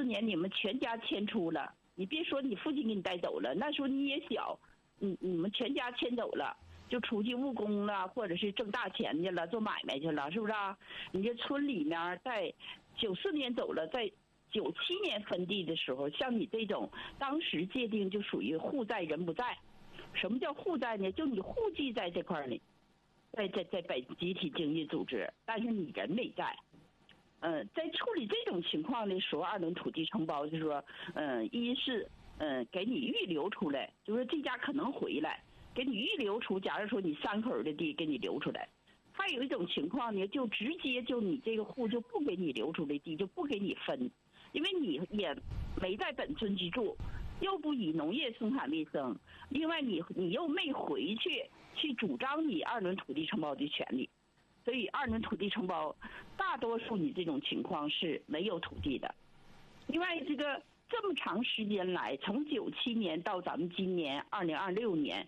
年你们全家迁出了，你别说你父亲给你带走了，那时候你也小，你们全家迁走了，就出去务工了，或者是挣大钱去了，做买卖去了，是不是啊？你这村里面在94年走了，在97年分地的时候，像你这种当时界定就属于户在人不在。什么叫户在呢？就你户籍在这块里，在本集体经济组织，但是你人没在。在处理这种情况的时候，二轮土地承包就是说，一是给你预留出来，就是这家可能回来，给你预留出，假如说你3口的地给你留出来。还有一种情况呢，就直接就你这个户就不给你留出来地，就不给你分，因为你也没在本村居住，又不以农业生产为生，另外你又没回去主张你二轮土地承包的权利，所以二轮土地承包大多数你这种情况是没有土地的。另外这么长时间来，从97年到咱们今年2026年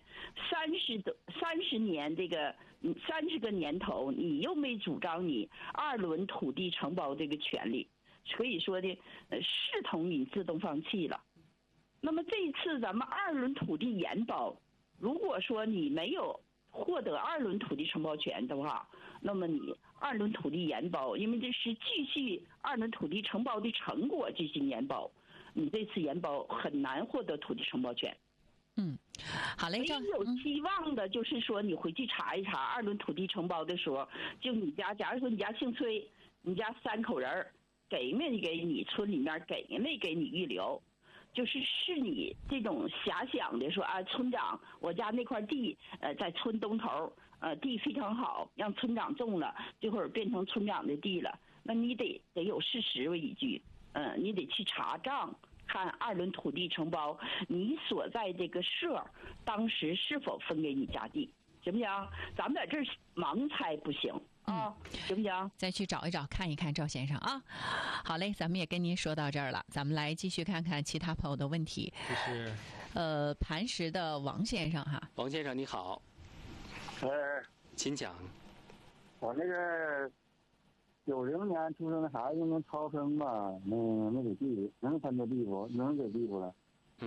30年，这个30个年头，你又没主张你二轮土地承包这个权利，可以说的视同你自动放弃了。那么这一次咱们二轮土地研包，如果说你没有获得二轮土地承包权的话，那么你二轮土地研包，因为这是继续二轮土地承包的成果继续研包，你这次研包很难获得土地承包权。 好嘞。 唯一有希望的就是说，你回去查一查二轮土地承包的时候，就你家，假如说你家姓崔，你家3口人给没给你村里面给没给你预留，就是你这种遐想的说啊，村长我家那块地在村东头，地非常好，让村长种了，这会儿变成村长的地了，那你得有事实为依据，你得去查账，看二轮土地承包你所在这个社当时是否分给你家地，行不行？咱们在这儿盲猜不行啊，行不行？ 再去找一找，看一看赵先生啊。好嘞，咱们也跟您说到这儿了，咱们来继续看看其他朋友的问题。 就是磐石的王先生哈。 王先生你好。请讲。 我那个90年出生的孩子能超生吧？没给地，能分到地不？能给地不了？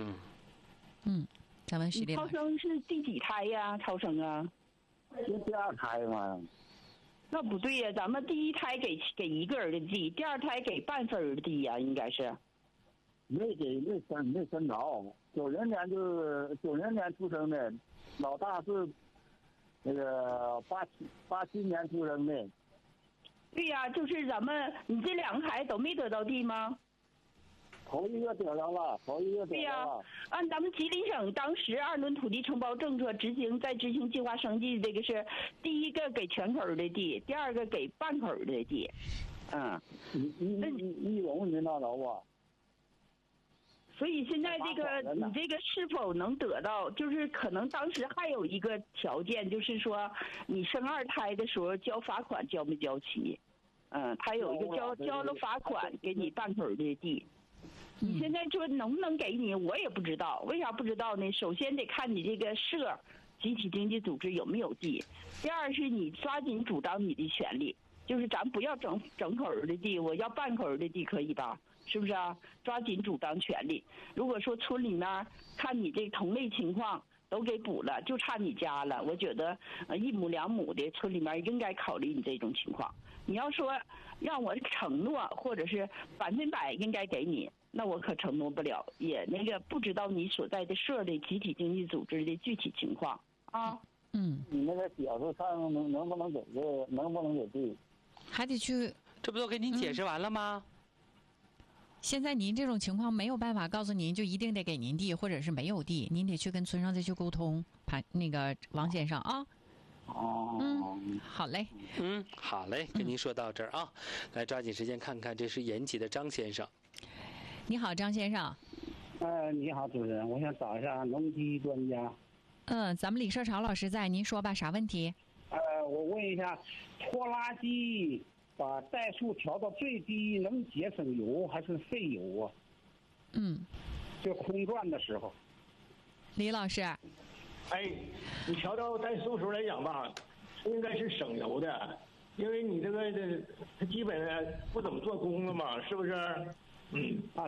咱们徐丽老师， 超生是第几胎呀？超生啊？ 这第2胎嘛。 那不对呀，咱们第1胎给1个人的地，第2胎给半份的地呀，应该是。 没分着。90年出生的，老大是那个87年出生的。 对呀，就是咱们你这2个孩子都没得到地吗？ 头一个得着了。 对呀，按咱们吉林省当时二轮土地承包政策执行计划生计，这个是第1个给全口的地，第2个给半口的地。 你容你那着吧？ 所以现在你这个是否能得到，就是可能当时还有一个条件，就是说你生2胎的时候交罚款交没交齐？他有一个交了罚款给你半口的地。你现在说能不能给你，我也不知道。为啥不知道呢？首先得看你这个社集体经济组织有没有地，第二是你抓紧主张你的权利，就是咱不要整口的地，我要半口的地可以吧？是不是啊？抓紧主张权利。如果说村里面看你这同类情况都给补了，就差你家了，我觉得1亩2亩的村里面应该考虑你这种情况。你要说让我承诺或者是100%应该给你，那我可承诺不了，也不知道你所在的社的集体经济组织的具体情况啊。 你那个表示看能不能给地， 还得去。 这不都给您解释完了吗？ 现在您这种情况没有办法告诉您就一定得给您地，或者是没有地，您得去跟村上再去沟通。王先生啊。好嘞。 好嘞，跟您说到这儿啊，来抓紧时间看看，这是延吉的张先生。 你好，张先生。 你好，主持人，我想找一下农机专家。 咱们李社长老师在，您说吧，啥问题？ 我问一下，拖拉机把怠速调到最低，能节省油还是费油啊？就空转的时候。 李老师。 你调到怠速时候来讲吧，应该是省油的，因为你这个它基本不怎么做工了嘛，是不是？